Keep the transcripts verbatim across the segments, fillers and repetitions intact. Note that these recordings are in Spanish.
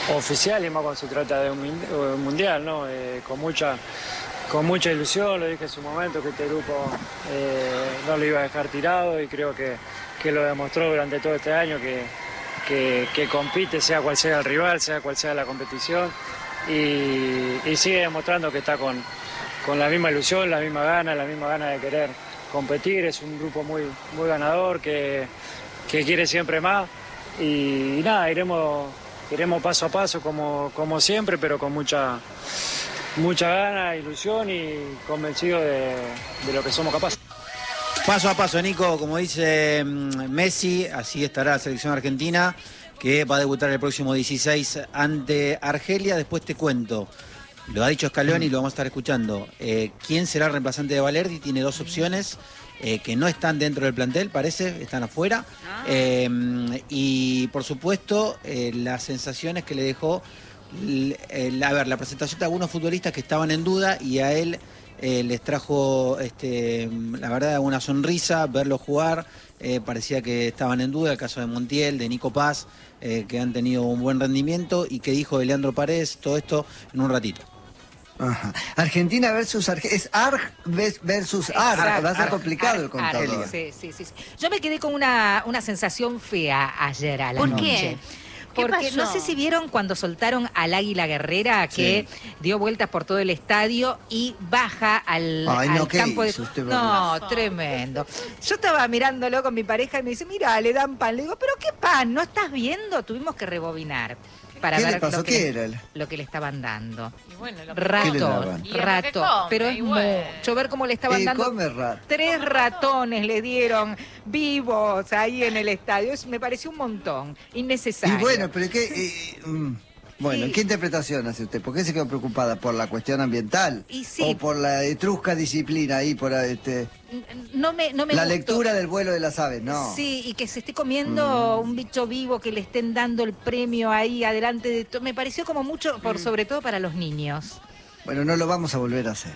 oficial y más cuando se trata de un, un mundial, ¿no? Eh, con mucha con mucha ilusión, lo dije en su momento que este grupo eh, no lo iba a dejar tirado y creo que, que lo demostró durante todo este año que, que, que compite sea cual sea el rival, sea cual sea la competición y, y sigue demostrando que está con, con la misma ilusión, la misma gana, la misma gana de querer competir. Es un grupo muy, muy ganador que, que quiere siempre más y, y nada, iremos, iremos paso a paso como, como siempre, pero con mucha, mucha gana, ilusión y convencido de, de lo que somos capaces. Paso a paso, Nico, como dice Messi, así estará la selección argentina, que va a debutar el próximo dieciséis ante Argelia. Después te cuento, lo ha dicho Scaloni y lo vamos a estar escuchando. Eh, ¿Quién será el reemplazante de Valerdi? Tiene dos opciones eh, que no están dentro del plantel, parece, están afuera. Eh, y por supuesto, eh, las sensaciones que le dejó, el, a ver, la presentación de algunos futbolistas que estaban en duda y a él eh, les trajo, este, la verdad, una sonrisa, verlo jugar. Eh, parecía que estaban en duda, el caso de Montiel, de Nico Paz, eh, que han tenido un buen rendimiento, y que dijo de Leandro Paredes, todo esto en un ratito. Ajá. Argentina versus Argelia. Es Arg versus Arg. Arg, Va a ser Arg, complicado Arg, el contador. Arg, sí, sí, sí, sí. Yo me quedé con una, una sensación fea ayer a la ¿Por noche. qué? Porque no sé si vieron cuando soltaron al Águila Guerrera, que sí. dio vueltas por todo el estadio y baja al, Ay, al no, campo de... usted, no, tremendo. Yo estaba mirándolo con mi pareja y me dice, mira, le dan pan. Le digo, ¿pero qué pan? ¿No estás viendo? Tuvimos que rebobinar para ¿Qué ver le pasó? lo, que ¿Qué le, era él? lo que le estaban dando. Y bueno, lo que ratón, come. ratón. Come, Pero es bueno. mucho ver cómo le estaban Eh, dando. come rat. Tres ratones le dieron vivos ahí en el estadio. Es, me pareció un montón. Innecesario. Y bueno, pero ¿qué? Eh, mm, bueno, Sí. ¿qué interpretación hace usted? ¿Por qué se quedó preocupada? ¿Por la cuestión ambiental? Y sí. ¿O por la etrusca disciplina ahí? Por este, No me, no me la gustó. lectura del vuelo de las aves? No. Sí, y que se esté comiendo Mm. un bicho vivo, que le estén dando el premio ahí adelante de todo. Me pareció como mucho, por sobre todo para los niños. Bueno, no lo vamos a volver a hacer.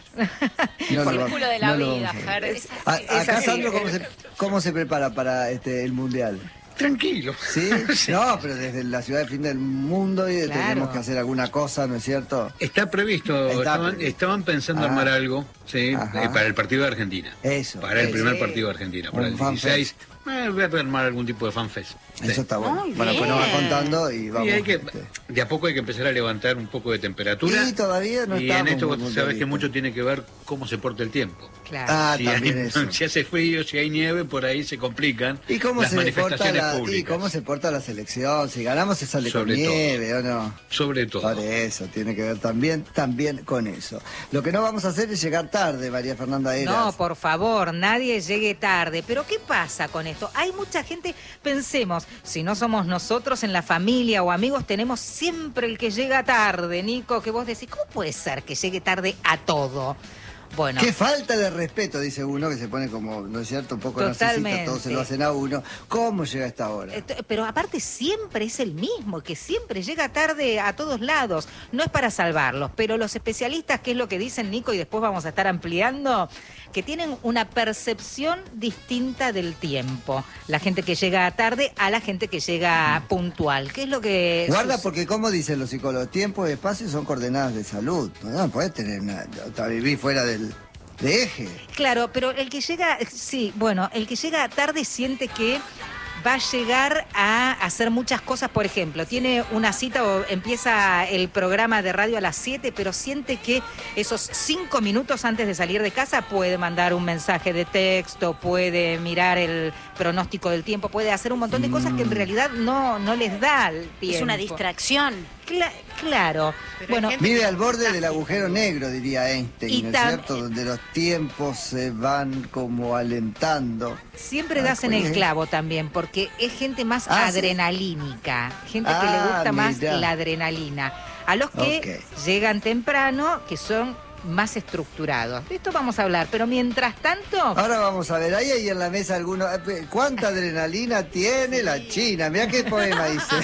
El No lo va- círculo de la no lo vida, vamos a hacer. Fer. Es A- así. acá, así. Sandro, ¿cómo se, cómo se prepara para este, el Mundial? Tranquilo. ¿Sí? No, pero desde la ciudad del fin del mundo y Claro. tenemos que hacer alguna cosa, ¿no es cierto? Está previsto, Está estaban, previsto. estaban pensando Ah. armar algo, sí, Ajá. eh, para el partido de Argentina. Eso. Para el eso. primer Sí. partido de Argentina, para Un el fanfest. dieciséis. Eh, voy a armar algún tipo de fanfest. Sí. Eso está bueno. Muy Bueno, pues nos va bien. contando y vamos. Y hay que, este. de a poco hay que empezar a levantar un poco de temperatura. Y todavía no Y estamos en esto muy vos sabés que mundialistas. mucho tiene que ver cómo se porta el tiempo. Claro. Ah, Si, también hay- eso. si hace frío, si hay nieve, por ahí se complican ¿Y cómo las se porta manifestaciones la, y públicas. cómo se porta la selección? Si ganamos se sale Sobre con todo. nieve o no. Sobre todo. Por eso, tiene que ver también, también con eso. Lo que no vamos a hacer es llegar tarde, María Fernanda Eras. No, por favor, nadie llegue tarde. Pero ¿qué pasa con esto? Hay mucha gente, pensemos, si no somos nosotros en la familia o amigos, tenemos siempre el que llega tarde, Nico, que vos decís, ¿cómo puede ser que llegue tarde a todo? Bueno. Qué falta de respeto, dice uno, que se pone como, ¿no es cierto? Un poco narcisista, Totalmente. todos se lo hacen a uno. ¿Cómo llega a esta hora? Eh, Pero aparte siempre es el mismo, que siempre llega tarde a todos lados. No es para salvarlos, pero los especialistas, ¿qué es lo que dicen, Nico? Y después vamos a estar ampliando, que tienen una percepción distinta del tiempo. La gente que llega tarde a la gente que llega puntual. ¿Qué es lo que...? Guarda, sus- porque como dicen los psicólogos, tiempo y espacio son coordenadas de salud. No, no podés tener nada, vivir fuera del de eje. Claro, pero el que llega, sí, bueno, el que llega tarde siente que va a llegar a hacer muchas cosas. Por ejemplo, tiene una cita o empieza el programa de radio a las siete, pero siente que esos cinco minutos antes de salir de casa puede mandar un mensaje de texto, puede mirar el pronóstico del tiempo, puede hacer un montón de cosas que en realidad no, no les da el tiempo. Es una distracción. Cla- claro. Pero Bueno, hay gente Vive que al borde del multitasking. agujero negro, diría Y Einstein, ¿no es tam- cierto? Donde los tiempos se van como alentando. siempre Ah, das en el pues. clavo también, porque es gente más Ah, ¿sí? adrenalínica, gente que Ah, le gusta más mirá. la adrenalina. A los que Ok. llegan temprano, que son más estructurados. De esto vamos a hablar, pero mientras tanto... Ahora vamos a ver, ahí hay en la mesa alguno. ¿Cuánta adrenalina tiene la China? Mirá qué poema dice.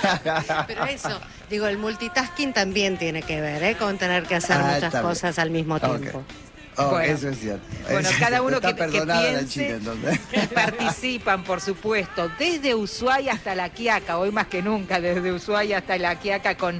Pero eso, digo, el multitasking también tiene que ver, ¿eh? Con tener que hacer Ah, muchas está bien. cosas al mismo Ok. tiempo. Oh, Bueno. eso es cierto. Bueno, Eso- cada uno está que, que perdonada la piense China, entonces. y participan, por supuesto, desde Ushuaia hasta La Quiaca, hoy más que nunca, desde Ushuaia hasta La Quiaca con